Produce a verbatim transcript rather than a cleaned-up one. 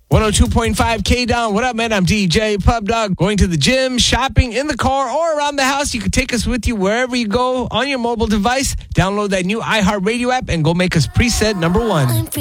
one oh two point five K-Down. What up, man? I'm D J Pub Dog. Going to the gym, shopping, in the car, or around the house. You can take us with you wherever you go on your mobile device. Download that new iHeartRadio app and go make us preset number one.